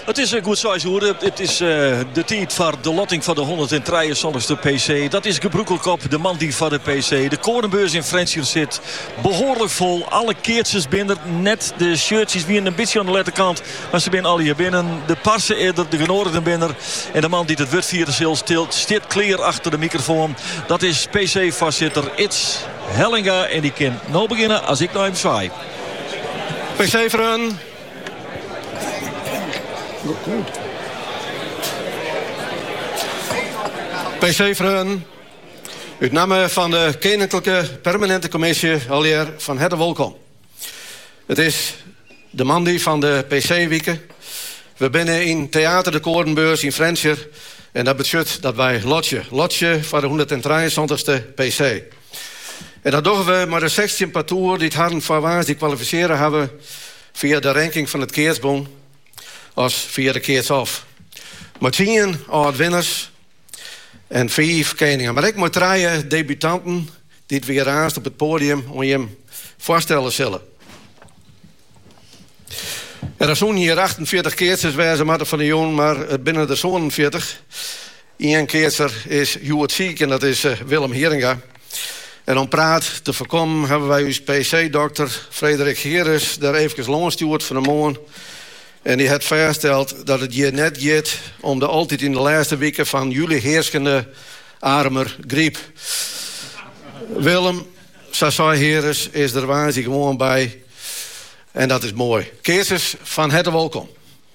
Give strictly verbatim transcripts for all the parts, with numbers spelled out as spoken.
Het is een goed seizoen. Het is uh, de tijd voor de lotting van de honderddrieënzontigste P C. Dat is Gebroekelkop, de man die van de P C. De korenbeurs in Fransje zit behoorlijk vol. Alle keertjes binnen. Net de shirtjes wie een beetje aan de letterkant. Maar ze binnen al hier binnen. De parsen eerder, de genodigden binnen. En de man die het wordvieren stilt, stilt clear achter de microfoon. Dat is P C-voorzitter Its Hellinga. En die kan nou beginnen als ik nou even zwaai. P C-vrienden. P C-vrienden. Uit naam van de Koninklijke Permanente Commissie alweer van harte welkom. Het is de Mandy van de P C-wieken. We binnen in Theater de Korenbeurs in Fransje. En dat betekent dat wij lotje. Lotje voor de honderddrieënzontigste P C. En dat doen we met de zestien partour die het hadden voor waar die kwalificeren hebben via de ranking van het Keersboom als via de Keershof. Met tien oud-winners en vijf koningen. Maar ik moet drie debutanten die het weer aanst op het podium om je hem voorstellen zullen. Er zijn hier achtenveertig keersers wijzen maar van de jongen, maar het binnen de zevenenveertig. Eén keerser is Hubert Ziek en dat is uh, Willem Heringa. En om praat te voorkomen hebben wij uw P C-dokter Frederik Heres daar even longstuurd van de morgen. En die heeft vastgesteld dat het je net gaat om de altijd in de laatste weken van jullie heerschende armer griep. Willem, Sassai Heres, is er waanzinnig gewoon bij. En dat is mooi. Keersers, van harte welkom.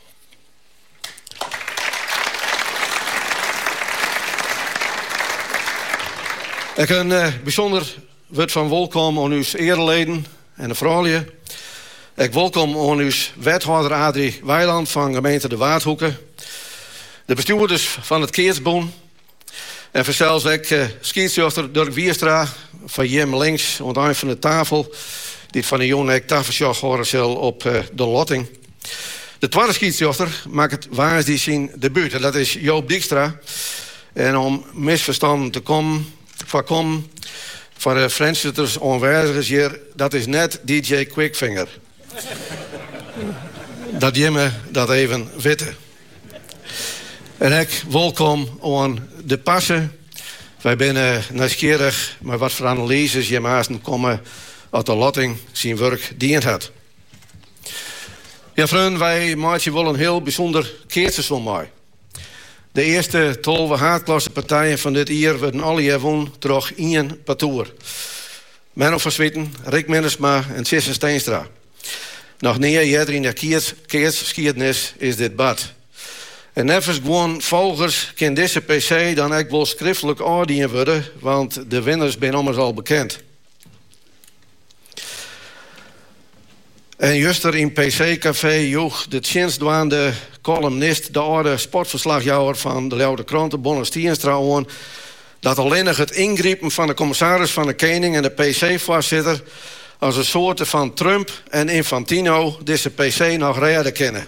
Ik een uh, bijzonder woord van welkom aan uw ereleden en de vrouwen. Ik welkom aan uw wethouder Adrie Weiland van gemeente De Waardhoeken. De bestuurders van het Keersboom. En vanzelfs ik uh, scheidsrechter Dirk Wierstra van Jim links aan het eind van de tafel. Die van de jongen ik tafelschap horen zal op uh, de lotting. De tweede scheidsrechter maakt het waar die zijn debuut. En dat is Joop Dijkstra. En om misverstanden te komen, voorkomen van de Franszitters onwijzigers hier, dat is net D J Quickfinger. Dat je dat even weten. En ik welkom aan de passen. Wij zijn nieuwsgierig, maar wat voor analyses je maasten komen uit de lotting zijn werk dient had. Ja, vrienden, wij maken wel een heel bijzonder keertjes van mij. De eerste twaalf haatklasse partijen van dit jaar werden alle jaar won door één partour. Menno van Swieten, Rick Minnesma en Sisse Steenstra. Nog negen jaar in de keersgeschiedenis is dit bad. En nevens gewoon volgers kan deze P C dan ook wel schriftelijk oordien worden, want de winnaars zijn allemaal al bekend. En juster in P C-café joeg de tjinstdwaande columnist, de oude sportverslagjouwer van de Leeuwarden Kranten, Bonne Stienstra, aan dat alleen nog het ingrijpen van de commissaris van de Koning en de P C-voorzitter als een soort van Trump en Infantino deze P C nog redden kennen.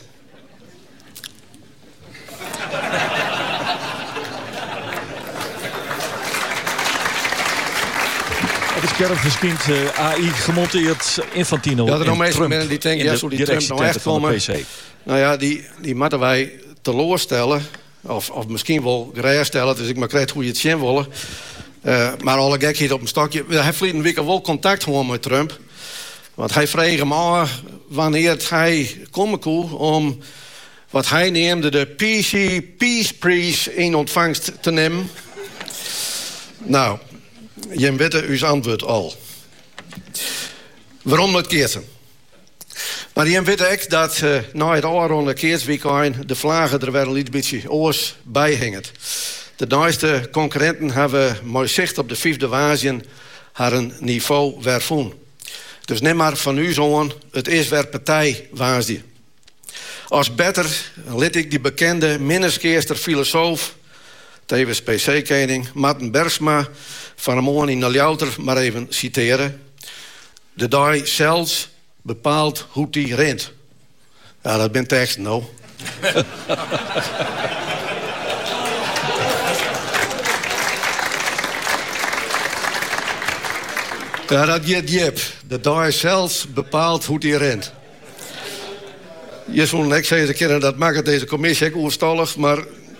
Het is kerfgespind uh, A I gemonteerd Infantino. Ja, er zijn meestal mensen die denken, ja, zo die Trump nou echt komen. Nou ja, die, die moeten wij teleurstellen. Of, of misschien wel geruststellen. Dus ik maar krijg hoe je het zien willen. Uh, maar alle gekheid op een stokje. Hij heeft verleden week wel contact gewoon met Trump. Want hij vroeg hem af wanneer hij komen kon om wat hij neemde de P C Peace Prize in ontvangst te nemen. Nou, je weet uw antwoord al. Waarom het keersen? Maar je weet ook dat uh, na het aanronde keersweekend de vlaggen er wel een beetje oors bij hingen. De nieuwste concurrenten hebben mooi zicht op de vijfde wagen haar een niveau waarvan. Dus neem maar van u zo'n, het is weer partij waasje. Als beter liet ik die bekende minneskeerster filosoof, tevens P C-koning, Martin Bergsma, van een morgen in de Ljouter maar even citeren. De dag zelfs bepaalt hoe die rent. Ja, dat ben tekst, nou. Ja, dat je jep. De dag zelfs bepaalt hoe die rent. Je zou net zeggen, kennen dat maakt deze commissie ook oerstallig, maar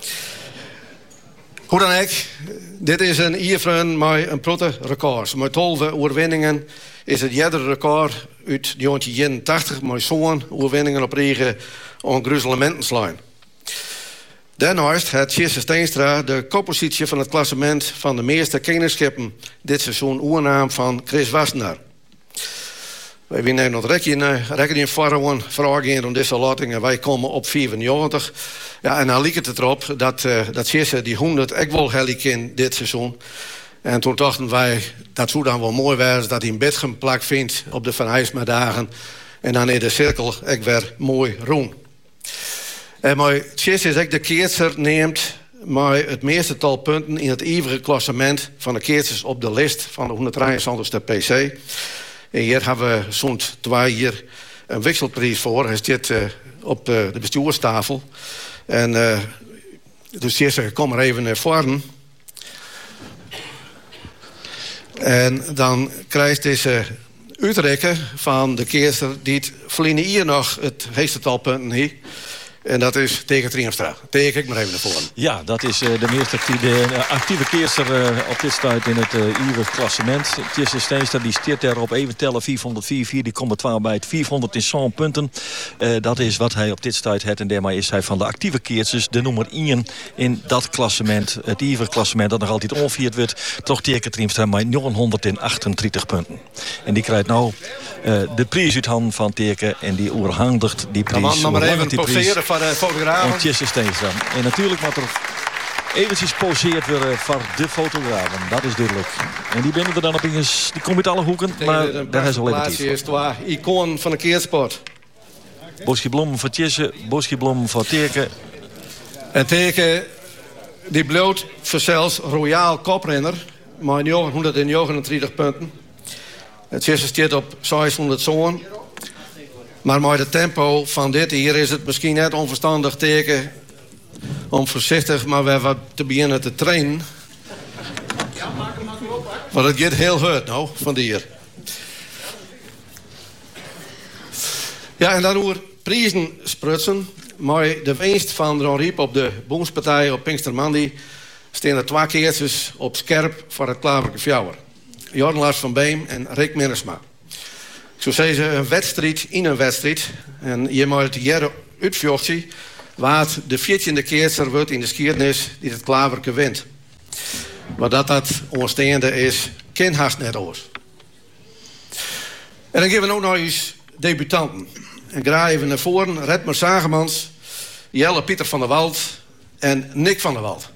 hoe dan ook, dit is een ierfreun met een protte record. Met twaalf overwinningen is het derde record uit negentien eenentachtig met zo'n overwinningen op regen aan gruzelementen. Daarnaast had Tjesse Steenstra de koppositie van het klassement van de meeste kennischippen dit seizoen oernaam van Chris Wassenaar. Wij winnen nog rekening voor een vraag om deze lotingen. Wij komen op vierennegentig. Ja, en dan liep het erop dat, uh, dat Tjesse die honderd ook wel hellijk in dit seizoen. En toen dachten wij, dat zou dan wel mooi zijn dat hij een beetje plak vindt op de Van Heijsma-dagen. En dan in de cirkel ook weer mooi roem. En maar Tjesse is ook de keertser neemt maar het meeste tal punten in het ivige klassement van de keertsers op de list van de honderddrieënzestigste P C. En hier hebben we zo'n twee hier een wisselprijs voor. Hij zit uh, op uh, de bestuurstafel. En uh, dus Tjesse, kom maar even naar voren. En dan krijgt deze uitrekken van de keerster die het verleden hier nog het heeste tal punten heeft. En dat is tegen Triumstra. Teken ik maar even naar voren. Ja, dat is uh, de meest actieve, uh, actieve keerster uh, op dit stuit in het uh, ivig klassement. Tjesse Steenstra die stiert er op even tellen vierhonderdvierentveertig. Die komt er twaalf bij het vierhonderd in zo'n punten. Uh, dat is wat hij op dit stuit heeft. En daarmee is hij van de actieve keersters de nummer één in dat klassement. Het ivig klassement dat nog altijd onvierd wordt. Toch teken Triumstra met negenhonderdachtendertig punten. En die krijgt nou uh, de prijs uit handen van Teken. En die oerhandigt die prijs. Dan maar even poseren van de fotografen. En Tjesse Steenstra. En natuurlijk moet er eventjes poseerd worden voor de fotografen. Dat is duidelijk. En die binnen er dan op in, die komt uit alle hoeken. Maar de, daar is wel even tijd. Is het icoon van de keersport. Bosje Blom voor Tjesse, Bosje Blom voor Teken. En Teken die bloot verzels royaal koprenner met negenhonderdnegenendertig punten. Het Tjesse staat op zeshonderd zo'n. Maar met het tempo van dit hier is het misschien net onverstandig Teken om voorzichtig maar weer wat te beginnen te trainen. Want het gaat heel hard nou, van die hier. Ja, en dan over prijzen sprutsen. Maar de winst van Ron Riep op de Boomspartij op Pinkstermandi staan er twee keertjes op scherp voor het Klaverke Fjouwer. Jordan Lars van Beem en Rick Minnesma. Zo zei ze, een wedstrijd in een wedstrijd. En je moet het hier uitvoeren waar de veertiende keerster wordt in de geschiedenis die het Klaverke wint. Maar dat dat onstaande is, ken haast net oors. En dan geven we ook nog eens debutanten. En graag even naar voren, Redmer Zagemans, Jelle Pieter van der Wald en Nick van der Wald.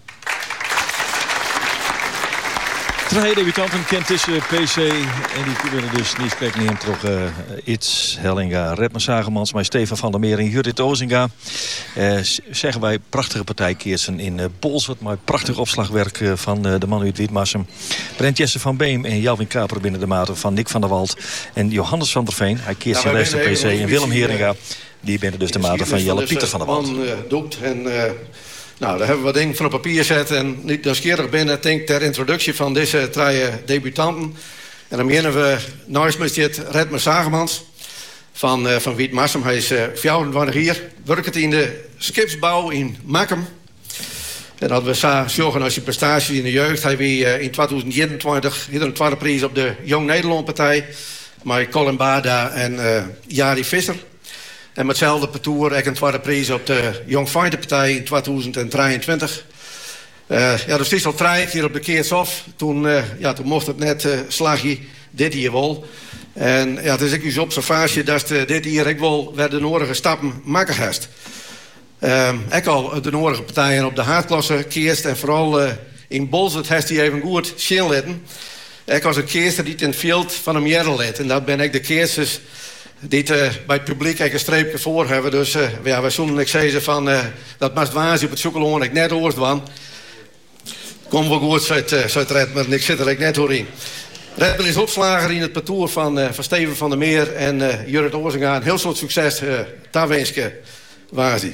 Drie debutanten kent tussen P C en die kunnen dus niet spreken neemt toch uh, Its Hellinga, Redmer Zagemans, maar Stefan van der Meer en Judith Ozinga. Uh, zeggen wij prachtige partijkeersen in uh, Bolsward, maar prachtig opslagwerk uh, van uh, de man uit Wietmarsum. Brent Jesse van Beem en Jalvin Kaper binnen de maten van Nick van der Wald en Johannes van der Veen. Hij keert zijn rechts op P C en Willem Heringa. Die binnen dus de maten van Jelle Pieter van der Wald. Man uh, doet en... Uh... Nou, daar hebben we wat dingen van op papier gezet en niet nieuwsgierig binnen, denk ter introductie van deze drie debutanten. En dan beginnen we naast me zit Redmer Zagemans van, uh, van Wietmarsum. Hij is uh, vijfentwintig hier, werkt in de schipsbouw in Makkum. En dat we zorgen als je prestaties in de jeugd. Hij wie uh, in tweeduizend eenentwintig hier een tweede prijs op de Jong Nederland Partij. Maar Colin Bada en uh, Jari Visser. En met hetzelfde parcours ik een tweede prijs op de Jong Fighter Partij in tweeduizend drieëntwintig. Uh, ja, dus het is al drie keer op de keershof. Toen, uh, ja, toen mocht het net uh, slagje dit hier wel. En ja, het is ook uw observatie dat uh, dit hier ik wel weer de nodige stappen maken heeft. Uh, ik al de nodige partijen op de haardklasse keerst en vooral uh, in Bolsward heeft hij even goed zien laten. Ik was een keerster die in het veld van hem jaren let. En dat ben ik de keersters die uh, bij het publiek een streepje voor hebben. Dus uh, ja, wij zonden ik zei ze van uh, dat moest waanzin op het zoeken ik net hoorst van. Kom wel goed, zei het Redmer, en ik zit er net door in. Redmer is opslager in het parcours van, uh, van Steven van der Meer en uh, Jurrit Ozinga. Een heel soort succes, uh, daar wens ik waanzin.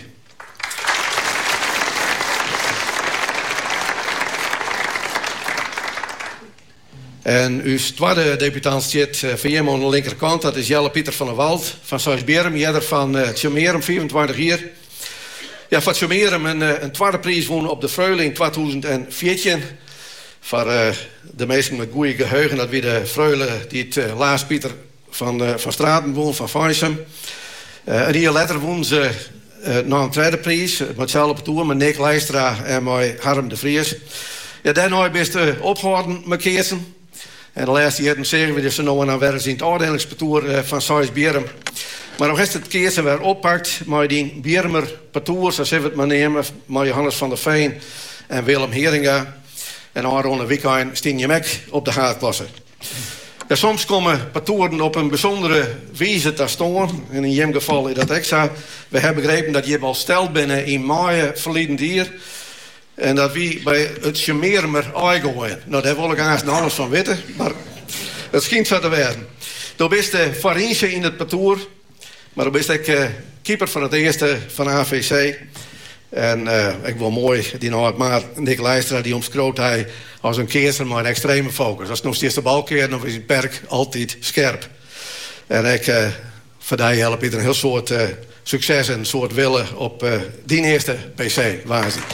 En uw tweede debutant zit uh, voor hem aan de linkerkant. Dat is Jelle Pieter van der Wald van Soisberum. Jeder van uh, Tjomerum, vierentwintig jaar. Ja, van Tjomerum een, uh, een tweede prijs won op de Freule in tweeduizend veertien. Voor uh, de meesten met goede geheugen. Dat wie de Freule die het uh, Laas Pieter van, uh, van Straten won, van Faisem. Uh, een jaar later won ze uh, nog een tweede prijs. Met hetzelfde toer met Nick Leistra en met Harm de Vries. Ja, daarna is ze opgehouden met Keersen. En de laatste jaren zeggen we dat ze nog aan werken in het oordelingspartoer uh, van Soisberum. Maar nog is het Keersen weer oppakt met die Biermer partoer, zoals we het maar nemen, met Johannes van der Veen en Willem Heringa. En Aaron en Wikheim staan je mek op de haatklasse. Ja, soms komen partoeren op een bijzondere wijze te staan. En in jem geval is dat extra. We hebben begrepen dat je al steld binnen in mei verleden jaar. En dat wie bij het Tjomerumer uitgooien. Nou, daar wil ik eigenlijk alles van weten. Maar het schijnt zo te werden. Toen is de Farinse in het partoer. Maar toen is ik uh, keeper van het eerste van A V C. En uh, ik wil mooi, die nou maar Nick Leistra die omschroot hij als een keerser maar een extreme focus. Als het nog steeds de bal keert, dan is het perk altijd scherp. En ik uh, voor die help ik er een heel soort uh, succes en een soort willen op uh, die eerste P C. Waar is het?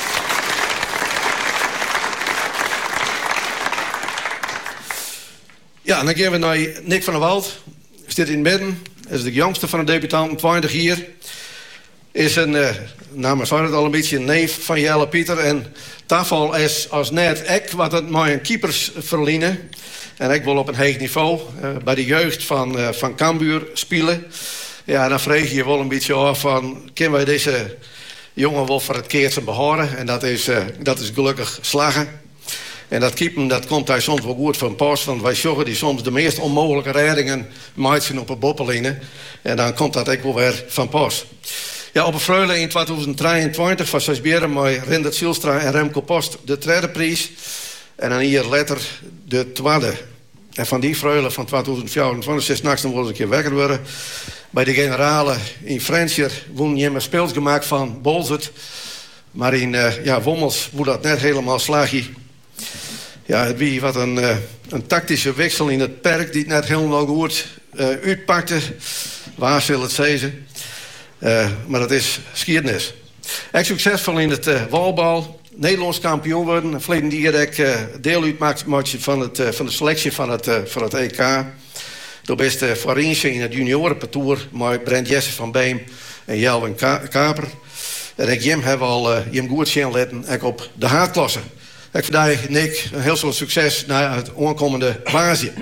Ja, en dan gaan we naar Nick van der Wald. Zit in het midden. Dat is de jongste van de debutanten, twintig jaar. Is een, uh, nou maar zei het al een beetje, een neef van Jelle Pieter. En daarvan is als net ik wat het maar een keepers verliezen. En ik wil op een hoog niveau uh, bij de jeugd van, uh, van Cambuur spelen. Ja, dan vreeg je je wel een beetje af van, kunnen wij deze jongen wel voor het keertje behouden? En dat is, uh, dat is gelukkig slagen. En dat keepen, dat komt hij soms wel goed van pas. Want wij zorgen die soms de meest onmogelijke reddingen maken op een boppeline. En dan komt dat ook wel weer van pas. Ja, op een Freule in tweeduizend drieëntwintig van Soisberum met Rindert Zielstra en Remco Post de tweede prijs. En een jaar later de tweede. En van die Freule van tweeduizend vierentwintig, zes nachts dan worden een keer wekker worden. Bij de generale in Fransjer won je een speels gemaakt van Bolzert. Maar in uh, ja, Wommels moet dat net helemaal slagen. Ja, het wie wat een, uh, een tactische wissel in het perk die het net helemaal goed uh, uitpakte. Waar zal het zeggen? Uh, maar dat is geschiedenis. Echt succesvol in het uh, walbal. Nederlands kampioen worden. Verleden jaar heb ik uh, deel uitmaakt van, het, uh, van de selectie van het, uh, van het E K. Toen is de Farinse in het juniorenpartour met Brent Jesse van Beem en Jelwin Ka Kaper. En ik Jim heb al uh, Jim goed zien letten op de haatklasse. Ik verdaag Nick een heel veel succes naar het aankomende baasje.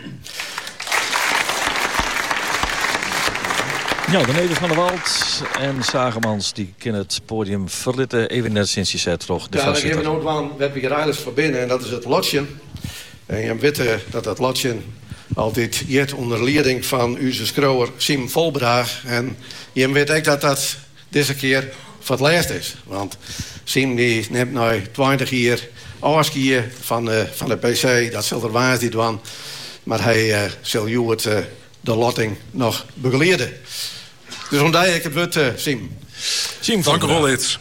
Ja, de Neder van der Wald en Zagemans die kunnen het podium verlitten. Even net sinds je zei terug. Ja, dan geven we nog aan, we hebben hier eigenlijk verbinden en dat is het lotje. En je weet dat dat lotje altijd jet onder leiding van onze schrouwer Sim Volbraag. En je weet ook dat dat deze keer voor het laatst is. Want Sim die neemt nu twintig jaar afscheid van de, van de P C. Dat zal er waar niet doen. Maar hij uh, zal jou het, uh, de lotting nog begeleiden. Dus vandaar ik het woord, uh, Sim. Sim, dank u wel, Eds.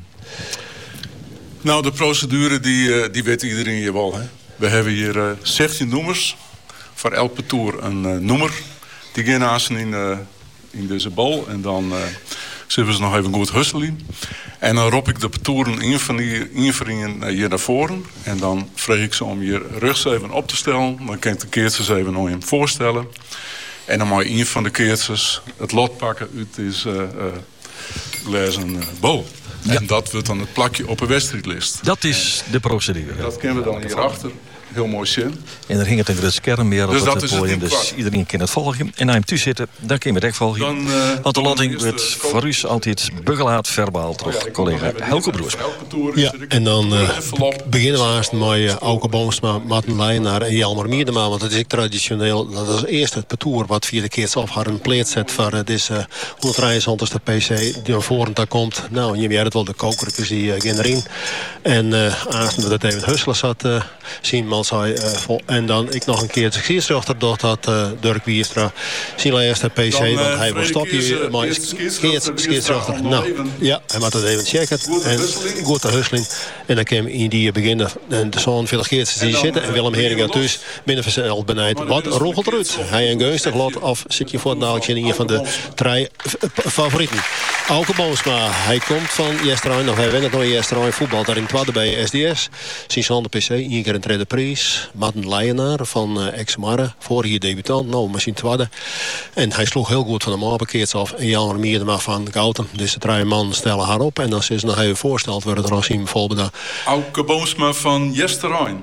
Nou, de procedure die, uh, die weet iedereen hier wel. Hè? We hebben hier uh, zestien noemers. Voor elke toer een uh, noemer. Die gaan naast in, uh, in deze bal. En dan uh, zullen ze nog even goed husselen. En dan roep ik de toeren in van die inveringen uh, hier naar voren. En dan vraag ik ze om je rugs even op te stellen. Dan kan ik de keertjes even nog hem voorstellen. En dan mag je een van de keertjes het lot pakken uit deze uh, uh, glazen uh, bol. Ja. En dat wordt dan het plakje op een wedstrijdlist. Dat is en de procedure. Dat kennen we dan hierachter. Heel mooi zien. En er hing het een groot scherm meer op dus het podium. Dus iedereen kan het volgen. En naar hem toe zitten, dan kun je het echt volgen. Dan, uh, Want de landing wordt voor u altijd begelaat verbaal terug. Oh ja, collega Helco Broers. Ja, en dan uh, beginnen we eerst met uh, Auke Boomsma, Martin Leijnaar en Jelmer Mierdema. Want dat is traditioneel. Dat is eerst het parcours wat via de keer zelf haar een pleet zet voor uh, deze honderddrieëntwintigste P C die naar voren daar komt. Nou, je weet het wel, de koker is die uh, erin. En uh, als we dat even husselen zat, uh, zien we iemand zei. Uh, vol, en dan ik nog een keer de scheidsrechter door dat uh, Dirk Wierstra. Zijn eerste P C, dan, uh, want hij wil stopje. Maar scheidsrechter. Nou, ja, hij moet het even checken. En goed de husseling. En dan kwam in die beginnen. En er zijn veel scheidsrechters die zitten. En Willem Heringa thuis binnen verzeld benijd. Wat roggelt eruit? Hij een gunstig lot of zit je voor het naaldje in een van de drie favorieten. Auke Boomsma, hij komt van Jesterijn, of hij wint het nog in Jesterijn voetbal. Daar in het tweede bij S D S. Zijn zoon de P C, één keer een tweede prijs. Matten Leijenaar van uh, ex-Marre, vorig debutant, nou misschien tweede. En hij sloeg heel goed van de maanbekeerts af. En Jan Mierdema van Gouten. Dus de drie man stellen haar op. En dan is nog even voorsteld worden er als iemand volbeda. Auke Boomsma van Jesterijn.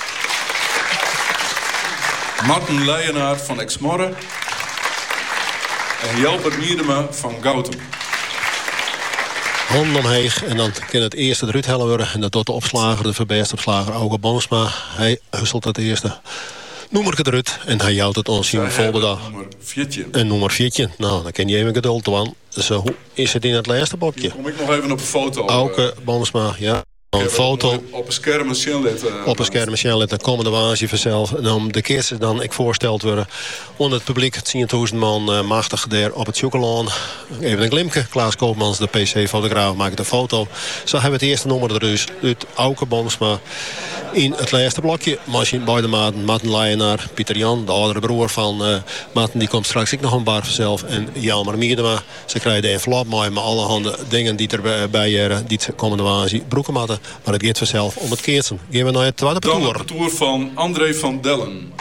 Matten Leijenaar van ex-Marre. En Jalbert Mierdema van Gouten. Handen omheeg en dan kan het eerste eruit hellen worden. En dat doet de opslager, de verbeste opslager, Auke Boomsma. Hij husselt het eerste nummer eruit. En hij jouwt het ons in volgende nummer viertje. En nummer viertje. Nou, dan kan je even geduld doen. Zo, hoe is het in het laatste bokje? Hier kom ik nog even op een foto. Auke Boomsma, ja. Een foto op een scherm een schermlet. Uh, op een scherm schermlet, dan komen de waasje vanzelf. En om de keer dan ik voorsteld worden onder het publiek, tienduizend man uh, machtig daar op het Sjoekelaan. Even een glimpje. Klaas Koopmans, de P C-fotograaf, maakt een foto. Zo hebben we het eerste nummer er dus uit Auke Boomsma in het laatste blokje. Machine bij de maten, Matten Leijenaar, Pieter Jan, de oudere broer van uh, Matten, die komt straks ook nog een bar vanzelf. En Jalmar Mierdema, ze krijgen de envelop mee met allerhande dingen die erbij jaren, die komende waasje broeken matten. Maar het gaat vanzelf om het keertsen. Gaan we naar het tweede parcours. Dan het toer van André van Dellen.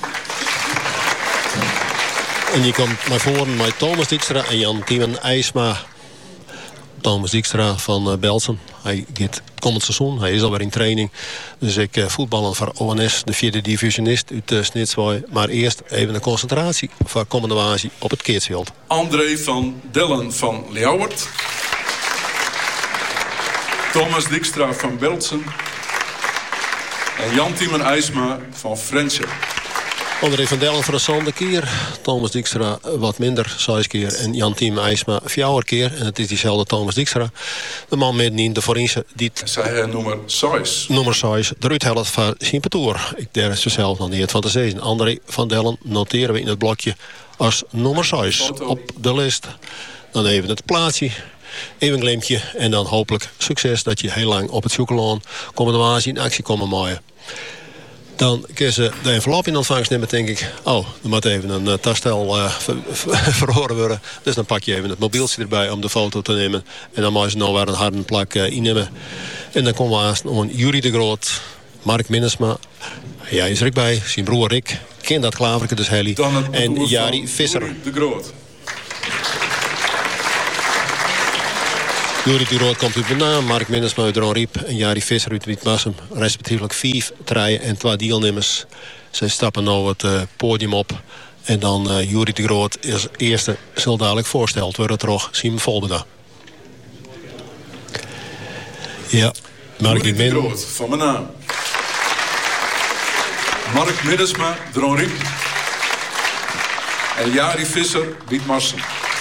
En die komt naar voren met Thomas Dijkstra en Jan Tiemen IJsma. Thomas Dijkstra van uh, Belsen. Hij gaat komend seizoen. Hij is alweer in training. Dus ik uh, voetballen voor O N S, de vierde divisionist uit uh, Snitswaai. Maar eerst even een concentratie voor komende wazie op het keertsveld. André van Dellen van Leeuwert. Thomas Dijkstra van Belsen. En Jan Tiemen IJsma van Frensen. André van Dellen voor de zonde keer. Thomas Dijkstra wat minder, zes keer. En Jan Tiemen IJsma vier keer. En het is diezelfde Thomas Dijkstra. De man middenin, de Forense. Zij nummer zes. Nummer zes. Eruit helft van Sint-Petoer. Ik daar is zelf nog niet van te zeggen. André van Dellen noteren we in het blokje als nummer zes op de list. Dan even het plaatsje. Even een glimpje en dan hopelijk succes dat je heel lang op het Sjoekelaan komende waas in actie komen maaien. Dan kun je de envelop in ontvangst nemen, denk ik. Oh, er moet even een uh, tastel uh, ver, ver, verhoren worden. Dus dan pak je even het mobieltje erbij om de foto te nemen. En dan moet je nou weer een harde plak uh, innemen. En dan komen we aan om Jurie de Groot, Mark Minnesma. Jij is er ook bij, zijn broer Rick. Ken dat Klaverke, dus Heli. En Jari Visser. De Groot. Jurie de Groot komt uit de naam, Mark Minnesma uit Ronriep en Jari Visser uit Witmassum. Respectievelijk vijf treien en twee deelnemers. Zij stappen nu het uh, podium op. En dan uh, Jurie de Groot is eerste, zal dadelijk voorsteld worden. Toch Simon Volbeda. Ja, Mark de Groot, van mijn naam. Mark Minnesma, Ronriep. En Jari Visser, Witmassum.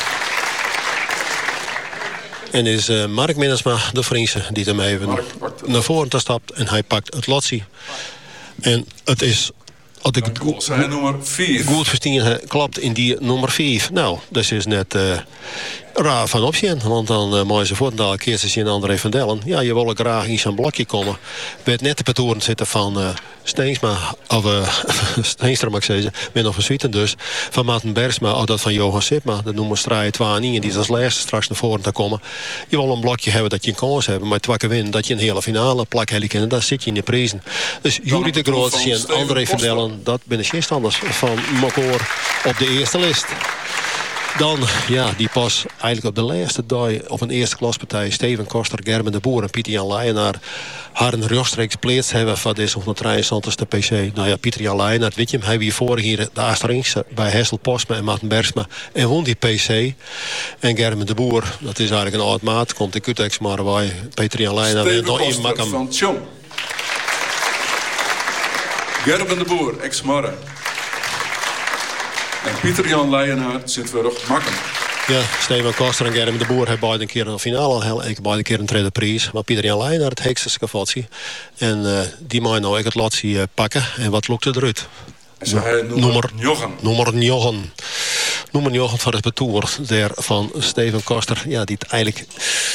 En is uh, Mark Minnesma, de Friese, die hem even naar voren te stapt. En hij pakt het lotsie. En het is, als ik het goed, goed verstaan, klopt in die nummer vijf. Nou, dat is net uh, raar van opzien. Want dan uh, mooi ze voor een keer ze zien André van Dellen. Ja, je wil graag in zijn blokje komen. Bij het net de petoren zitten van uh, Steensma, of uh, Steenstra mag ik zeggen, ben nog van Zwieten dus. Van Maarten Bergsma, of dat van Johan Sipma. Dat noemen we strijd twee en die is als laatste straks naar voren te komen. Je wil een blokje hebben dat je een kans hebt, maar twee keer winnen dat je een hele finale plak hebt kennen. Daar zit je in de prijzen. Dus Jurie de Groot en André van Dellen, dat ben ik geen standers van Mokoor op de eerste list. Dan, ja, die pas eigenlijk op de laatste dag op een eerste klaspartij. Steven Koster, Gerben de Boer en Pieter Jan Leijenaar haren rechtstreeks plaats hebben van deze honderdvijfentwintigste P C. Nou ja, Pieter Jan Leijenaar, weet je hem, hij wie vorig hier de Asteringse bij Hessel Postma en Maarten Bergsma en won die P C. En Gerben de Boer, dat is eigenlijk een oud maat, komt in Kutex maar wij. Pieter Jan Leijenaar wil nog in makken. Van Tjong. Gerben de Boer, ex-Marre. En Pieter Jan Leijenaar zit weer op makken. Ja, Steven Koster en Germ de Boer hebben beide een keer een finale heel, ik beide een keer een tweede prijs. Maar Pieter Jan Leij naar het heekste scafotje. En uh, die mag nou ik het lotje uh, pakken. En wat lukt er eruit? Nummer negen. Nummer negen. Nummer negen van het betoer der van Steven Koster. Ja, die het eigenlijk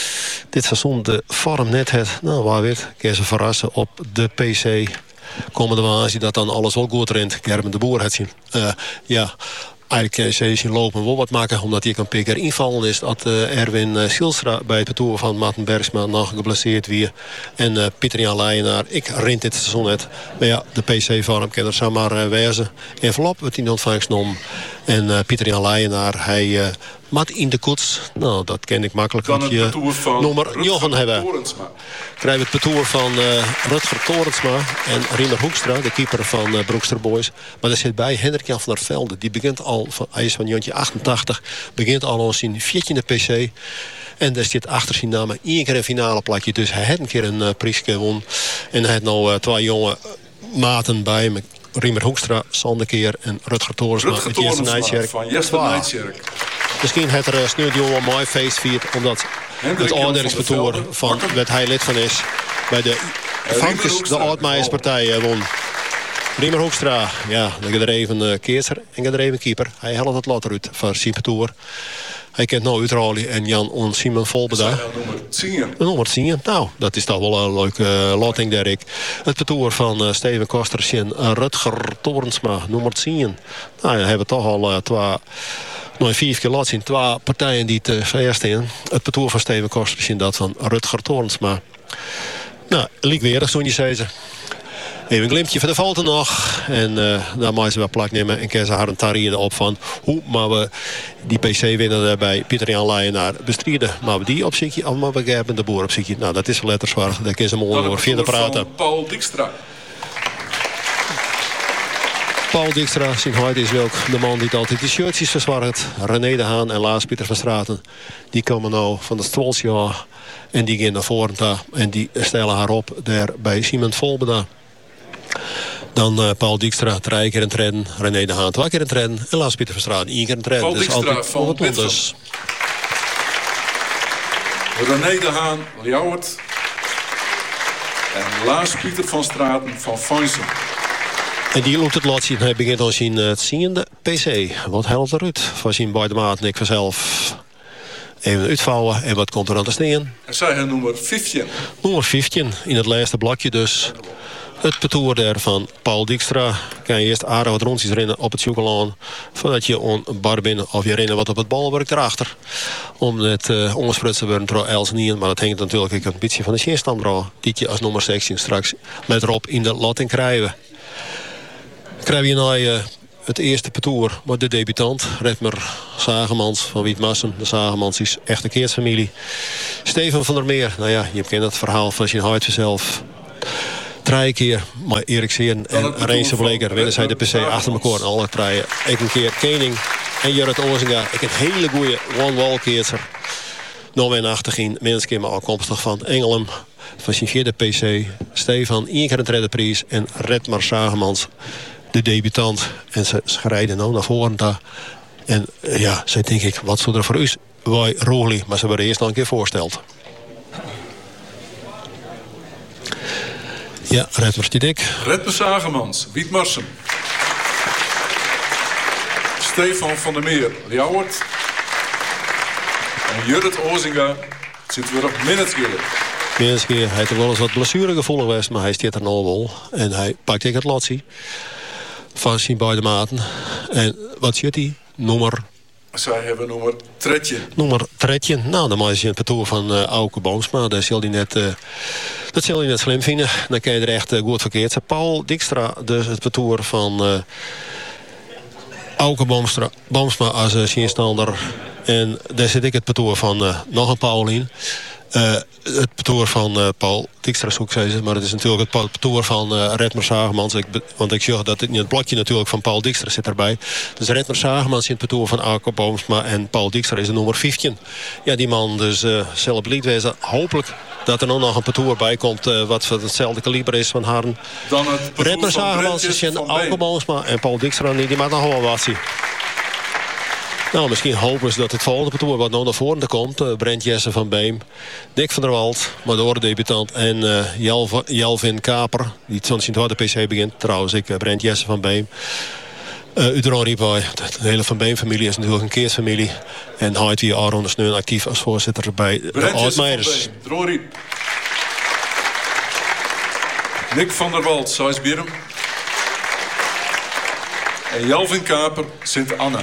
dit seizoen de vorm net heeft. Nou, waar weer? Kun je ze verrassen op de P C. Komende waanzin dat dan alles wel goed rent. Gerben de Boer het zien. Uh, ja. Eigenlijk zou je zien lopen wel wat maken, omdat hij een paar keer invallen is. Dat uh, Erwin uh, Silstra bij het betoer van Maarten Bergsma nog geblesseerd weer. En uh, Pieter Jan Leijenaar, ik rint dit seizoen net. Maar ja, de P C-vorm kan er zomaar uh, wezen. Envelop wordt in ontvangst genomen. En uh, Pieter Jan Leijenaar, hij uh, mat in de koets. Nou, dat ken ik makkelijk. Dan het je betoer van nummer negen hebben. Torensma. Krijgen we het betoer van uh, Rutger Torensma en Riemer Hoekstra, de keeper van uh, Broekster Boys. Maar er zit bij Hendrik Jan van der Velde. Die begint al, van, hij is van Jontje achtentachtig, begint al ons in veertiende P C. En daar zit achter zijn naam één keer een finale plakje. Dus hij had een keer een uh, prijs gewonnen. En hij had nou uh, twee jonge maten bij hem. Riemer Hoekstra, Sanderkeer en Rutger Torensma. Rutger Torensma van Jesper Nijtjerk. Misschien heeft er uh, Sneeuw die jongen een mooi feest viert. Omdat het oordelingsbetoer van wat hij lid van is. Bij de Vankes, de Oudmeijerspartij uh, won. Riemer Hoekstra, ja, dan gaat er even uh, keerser en gaat er even keeper. Hij helpt het lot eruit voor zijn betoer. Hij kent nou Utrali en Jan en Simon Volbeda. Nummer tien. Nummer tien. Nou, dat is toch wel een leuke uh, loting, denk ik. Het betoer van uh, Steven Koster en uh, Rutger Torensma, nummer tien. Nou, ja, hebben toch al uh, twee... Nou, vier keer laat zien, twee partijen die het uh, versten. Het betoer van Steven Koster en dat van Rutger Torensma. Nou, liek weer, zo'n je zei ze. Even een glimpje van de Valten nog. En uh, daar moeten ze wel plak nemen. En kunnen ze haar een tarieën op van hoe maar we die P C-winnaar bij Pieter Jan Leijenaar bestrijden. Maar we die op zich, of maar we hebben de Boer op zich. Nou, dat is wel letterzwaar. Daar kunnen ze mooi over verder praten. Paul Dijkstra. Paul Dijkstra, zijn huid is ook de man die altijd de shirtjes verzwargt. René de Haan en Laas Pieter van Straten. Die komen nou van de Stolsjaar. En die gaan naar voren daar. En die stellen haar op daar bij Simon Volbeda. Dan uh, Paul Dijkstra, drie keer in het redden. René de Haan, twee keer in het redden. En Laas Pieter van Straten, één keer in het redden. Paul Dijkstra dus van Bitterm. René de Haan, Ljouwert. En Laas Pieter van Straten van Feinsen. En die loopt het laatste en hij begint al zijn uh, ziende P C. Wat helpt eruit? Van zijn beide maat en ik vanzelf even uitvouwen. En wat komt er aan te staan? En zij hebben nummer vijftien. Nummer vijftien in het laatste blokje dus. Het betoer daar van Paul Dijkstra. Kan je eerst aardig wat rondjes rennen op het Sjoekelaan. Voordat je on bar binnen of je rennen wat op het balwerk erachter. Om het uh, ongesprutst te worden door Els Nien. Maar dat hangt natuurlijk ook een beetje van de Sjeenstam draw. Die je als nummer zestien straks met erop in de latting krijgen. Krijg je nou uh, het eerste betoer met de debutant. Redmer Zagemans van Wietmassen. De Zagemans is echt een keersfamilie. Steven van der Meer. Nou ja, je kent het verhaal van zijn huid vanzelf. Drie keer, maar Erik Seeren en Reese Bleker winnen zij de P C achter elkaar. En alle drie. Ik een keer Kening en Jurrit Ozinga. Ik een hele goede one-wall keerser. Nog een achtergien. Mensen maar afkomstig van Engelem. Van zijn vierde P C. Stefan, één keer een derde prijs. En Redmar Zagemans, de debutant. En ze schrijden nou naar voren daar. En ja, zij denk ik, wat zou er voor u wij Roegli. Maar ze worden eerst nog een keer voorsteld. Ja, Redmers die dik. Redmer Zagemans, Wietmarsen. Stefan van der Meer, Ljouwert. En Jurrit Ozinga zitten weer op Minneskeer. Minneskeer, hij heeft er wel eens wat blessuregevoelig geweest, maar hij staat er nou wel. En hij pakt ik het lotsie van zijn beide maten. En wat zit hij? Nummer... Zij hebben nummer dertien. Nummer dertien. Nou, dan is je het betoer van uh, Auke Boomsma. Dat zal hij net, uh, dat zal hij net slim vinden. Dan kan je er echt uh, goed verkeerd zijn. Paul Dijkstra, dus het betoer van uh, Auke Boomstra, Boomsma als uh, zinstander. En daar zit ik het betoer van uh, nog een Paul in. Uh, het betoer van uh, Paul Dijkstra zoek, zei ze, maar het is natuurlijk het betoer van uh, Redmer Zagemans. Ik, want ik zeg dat in het blokje natuurlijk van Paul Dijkstra zit erbij. Dus Redmer Zagemans in het betoer van Auke Boomsma en Paul Dijkstra is de nummer vijftien. Ja, die man dus uh, zelf blied wezen. Hopelijk dat er nog een betoer bij komt uh, wat van hetzelfde kaliber is van Harren. Dan het Redmer Zagemans is in Auke Boomsma en Paul Dijkstra niet. Die maakt nog wel wat zien. Nou, misschien hopen ze dat het volgende parcours wat nou naar voren komt. Uh, Brent Jesse van Beem, Dick van der Wald, Madore debutant en uh, Jelv Jelvin Kaper. Die zo'n Sint-Wouter P C begint. Trouwens, ik, uh, Brent Jesse van Beem. Uh, Udron Riepwij, de hele Van Beem-familie is natuurlijk een keersfamilie. En hij weer Aron de Sneun actief als voorzitter bij de Oud-Meijers. Udron Riep. Nick van der Wald, Sijsbierum. En Jelvin Kaper, Sint-Anna.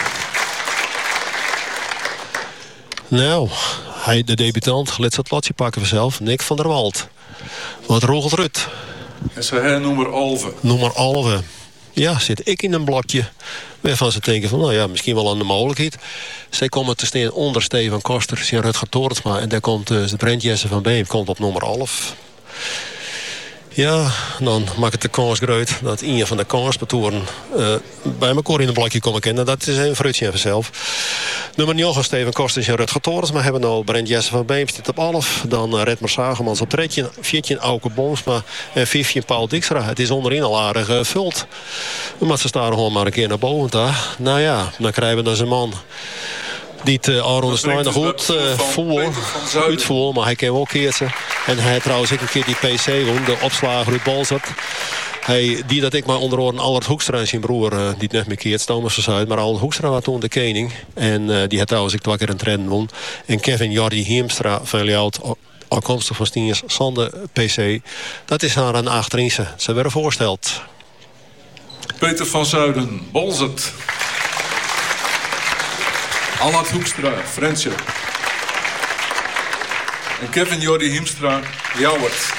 Nou, hij de debutant, let het plotje pakken vanzelf. Nick van der Wald. Wat rogelt Rut? En ze hebben nummer elf. Nummer elf. Ja, zit ik in een blokje. Waarvan ze denken van, nou ja, misschien wel aan de mogelijkheid. Zij komen te staan onder Stefan Koster, en Rutger Torensma. En daar komt uh, de Brent Jesse van Beem, komt op nummer elf. Ja, dan maakt het de kans groot dat een van de kanspartoren uh, bij elkaar in een blokje komen kennen. Dat is een fruitje even zelf. Nummer negen, Steven Kosters en Rutger Torens. Maar hebben nou Brent Jesse van Beem zit op elf. Dan uh, Redmer Sagemans op dertien. veertien Auke Boomsma en vijftien Paul Dijkstra. Het is onderin al aardig gevuld. Uh, maar ze staan gewoon maar een keer naar boven. Daar. Nou ja, dan krijgen we dan zijn man. Die het uh, Aron de Sneun nog goed uh, voor, uitvoer, maar hij kan wel keertje. En hij trouwens ook een keer die P C won, de opslager uit Balzert. Hij, die dat ik maar onder oren Albert Hoekstra en zijn broer, uh, die het net meer keert, Thomas Verzuid. Maar Albert Hoekstra was toen de koning. En uh, die had trouwens ook twee keer een trend won. En Kevin Jordi Hiemstra van Ljout, afkomstig van Stiens, Sander P C. Dat is haar aan achterin. Ze werden voorgesteld. Peter van Zuiden, Balzert. Allard Hoekstra, Frensje. En Kevin Jordi Hiemstra, Jouwert.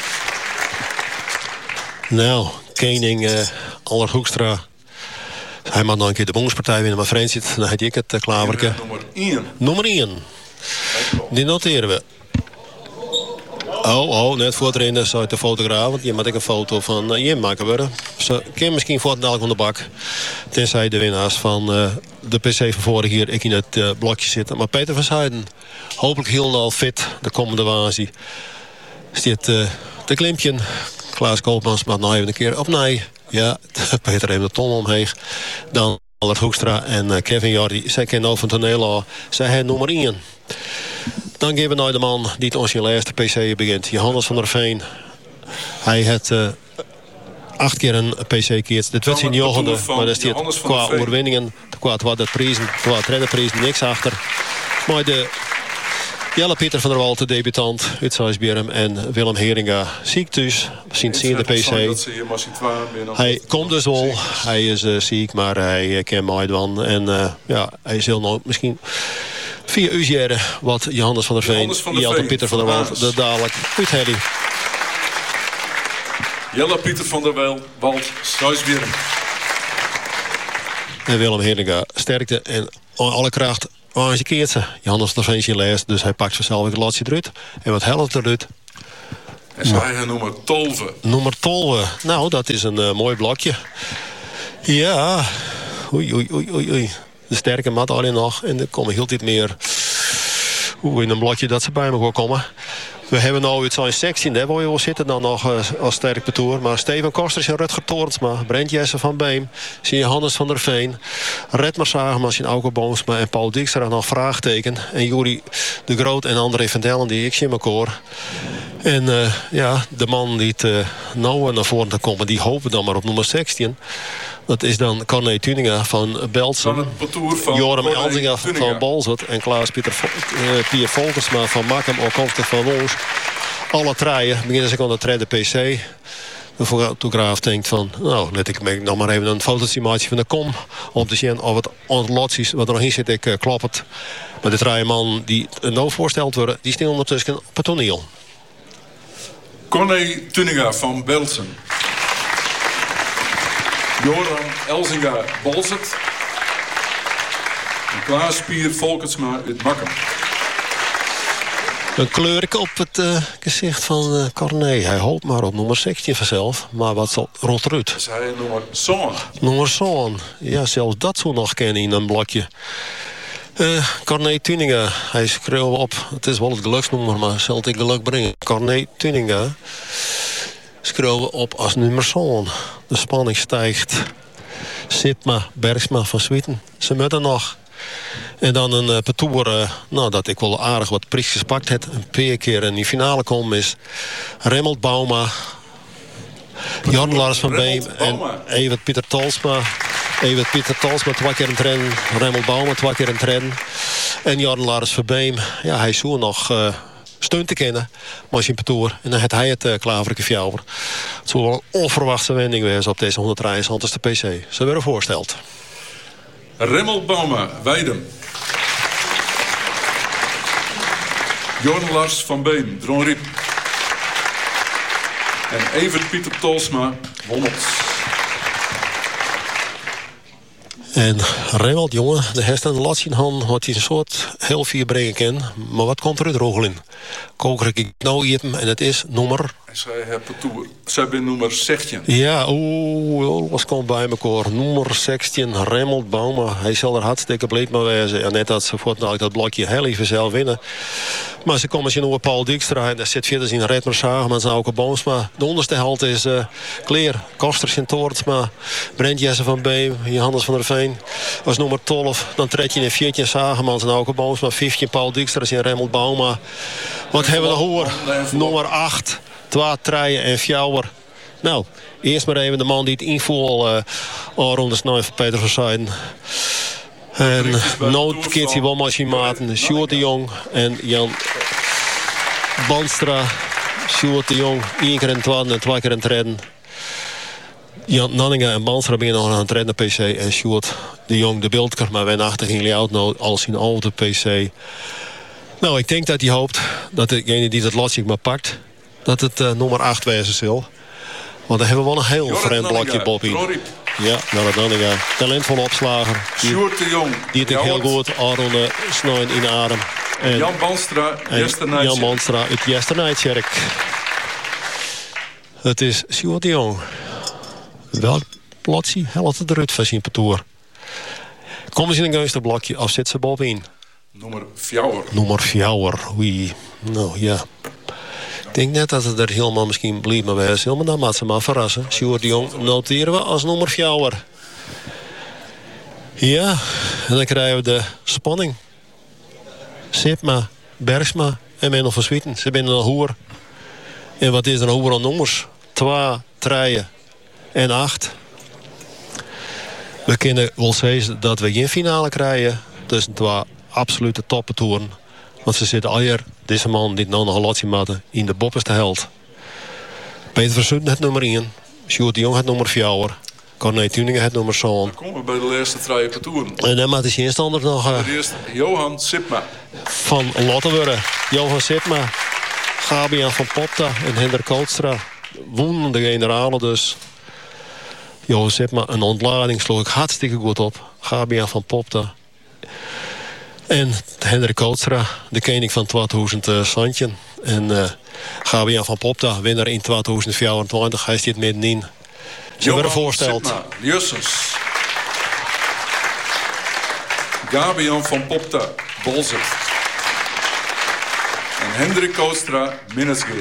Nou, Koning, uh, Allard Hoekstra. Hij mag nog een keer de bonuspartij winnen, maar Frensje, dan had ik het uh, klaverke. Nummer één. Nummer één. Die noteren we. Oh, oh, net voor het rennen zou de fotograaf. Want je moet ik een foto van uh, Jim maken worden. Ze kan misschien voor het dadelijk van de bak. Tenzij de winnaars van uh, de P C van vorig jaar ik in het uh, blokje zitten. Maar Peter van Zuiden, hopelijk helemaal fit de komende waanzie. Zit uh, de klimpje. Klaas Koopmans mag nou even een keer op nee. Ja, Peter heeft de ton omheen. Dan Albert Hoekstra en uh, Kevin Jordi. Zij kennen over van toneel al. Zij hebben nummer één. Dan geven we naar de man die het onze laatste P C begint. Johannes van der Veen. Hij heeft uh, acht keer een P C keert. Dit werd zijn jogende, maar daar staat qua overwinningen, qua wat prijzen, qua trainerprijzen niks achter. Maar de Jelle Pieter van der Walt, de debutant uit Sijsbierum, en Willem Heringa ziek dus, sinds zien de P C. Hij komt dus wel, hij is uh, ziek, maar hij uh, kan mooi doen. En uh, ja, hij zal nou misschien via u jaren wat Johannes van der Veen, Jelle Pieter van der Walt, de dadelijk uit Helly. Jelle Pieter van der Walt, Sijsbierum. En Willem Heringa sterkte en alle kracht. Maar als je keert ze, Johannes van der Veen is leest, dus hij pakt zichzelf een lotje eruit. En wat helpt eruit? En zij nummer twaalf. Nummer twaalf. Nou, dat is een uh, mooi blokje. Ja. Oei, oei, oei, oei, oei. De sterke mat alleen nog. En er komen heel dit meer. Hoe in een blokje dat ze bij me gaan komen. We hebben nu het zo'n zestien, daar wil je wel zitten dan nog uh, als sterk betoer. Maar Steven Kosters en Rutger Torensma, Brent Jesse van Beem, Johannes van der Veen, Redmer Sagemans en Auke Boomsma en Paul Dijkstra nog vraagteken. En Juri de Groot en André van Dellen die ik zie elkaar. En uh, ja, de man die het uh, nou naar voren te komen, die hopen dan maar op nummer zestien. Dat is dan Corné Tuninga van Belsen, Joram Elzinga van Balzert en Klaas-Pieter uh, Pier Volkersma van Makkem, afkomstig van ons. Alle treien beginnen ze aan de tweede P C. De fotograaf denkt van, nou, let ik nog maar even een fotosimulatie van de kom om te zien of het ontlotsies wat er nog in zit, ik uh, klopt het. Maar de drie man die nou voorsteld worden, die staan ondertussen op het toneel. Corné Tuninga van Belsen. Joram Elzinga Balzert. En Klaas Pier Volkersma uit Makkem. Een kleurke op het uh, gezicht van uh, Corné. Hij hoopt maar op nummer zestien vanzelf. Maar wat zal rot eruit? Is hij nummer zoon? Nummer zoon. Ja, zelfs dat zou nog kennen in een blokje. Uh, Corné Tuninga. Hij schreeuwde op. Het is wel het geluksnummer, maar zal het geluk brengen. Corné Tuninga schreeuwde op als nummer zoon. De spanning stijgt. Sitma, Bergsma van Zwieten. Ze moeten nog. En dan een uh, parcours uh, nou, dat ik wel aardig wat prijsjes gepakt heb. Een paar keer in die finale komen is Remmelt Bauma, Jorn Lars van Beem en Evert Pieter Talsma. Evert Pieter Talsma twee keer in het rennen. Remmelt Bauma twee keer in het rennen. En Jorn Lars van Beem, ja, hij zou nog uh, steun te kennen. Maar zijn parcours. En dan had hij het uh, klaar voor de fjouwer. Het zou wel een onverwachte wending wezen op deze honderddrieëntwintigste P C. Zo werden voorsteld. Remmelt Bauma, Weidem. Jorn Lars van Beem, Dronriep. En Evert Pieter Talsma, Wommels. En Remmelt, jongen, de herst en de lat zien han, wat hij een soort heel vier brengen kan. Maar wat komt er uit Rogel in? Koker ik nou eten en het is nummer... En zij hebben toer. Zij ben nummer zestien. Ja, oeh, alles komt bij elkaar. Nummer zestien, Remmelt Bauma. Hij zal er hartstikke blij mee wezen. En net dat ze voortdurend dat blokje heel even zelf winnen. Maar ze komen zien over Paul Dijkstra. En daar zit verder in Redmer Zagen met zijn Auke Boomsma. De onderste helft is uh, Kleer, Kosters in Toortsma, Brent Jesse van Beem, Johannes van der Veen. Was nummer twaalf. Dan tred je in veertien Zagemans en Auke Boomsma. vijftien Paul Dijkstra in Remmelt Bauma. Wat hebben we nog hoor? Nummer acht. Twee, treien en fjouwer. Nou, eerst maar even de man die het invoer uh, rond de snij van Peter Verzeiden. En nood keert hij wel machiematen. Sjoerd de Jong en Jan Banstra. Sjoerd de Jong, één keer in het tweede en twee keer in het redden. Jan Nanninga en Banstra beginnen nog aan het redden P C. En Sjoerd de Jong, de beeldker, maar wij achter ging Leout nou als in oude P C. Nou, ik denk dat hij hoopt dat degene die dat lotje maar pakt, dat het uh, nummer acht wezen zal. Want dan hebben we wel een heel vreemd blokje Bob in. Ja, nou dat Nanninga. Talentvolle opslager. Sjoerd de Jong. Die het heel goed Aron snijden in adem. En Jan Banstra, Jester Jan Banstra uit Jester Nijtjerk. Het is Sjoerd de Jong. Welk plotje helpt het eruit van zijn parcours? Komen ze in een gunstig blokje of zit ze Bob in? Nummer fjouwer. Nummer fjouwer. Oei. Nou ja. Ik denk net dat het er helemaal misschien blijft maar wezen. Maar dan moet ze maar verrassen. Sjoerd de Jong noteren we als nummer fjouwer. Ja. En dan krijgen we de spanning. Sipma, Bergsma en Menno van Swieten. Ze zijn een hoer. En wat is er een hoer aan nummers? Twee, drie en acht. We kunnen wel zeggen dat we geen finale krijgen tussen twee absolute toppetoeren. Want ze zitten al hier, deze man die nou nog een lotje matten, in de bopperste held. Peter Verzoeten het nummer één. Sjoerd de Jong het nummer vier. Corné Tuningen het nummer zoon. Dan komen we bij de laatste drie partoeren. En dan maakt de eerstander nog... Uh, de eerste, Johan Sipma. Van Lottenburg. Johan Sipma. Gabian van Popta en Hendrik Kootstra. Wonnen de generalen dus. Johan Sipma, een ontlading sloeg ik hartstikke goed op. Gabian van Popta. En Hendrik Kootstra, de koning van tweeduizend uh, Santje. En uh, Gabian van Popta, winnaar in tweeduizend vierentwintig. Hij zit middenin. Ze werden voorsteld. Jussens. Gabian van Popta, Bolzert. En Hendrik Kootstra, Minnesgeer.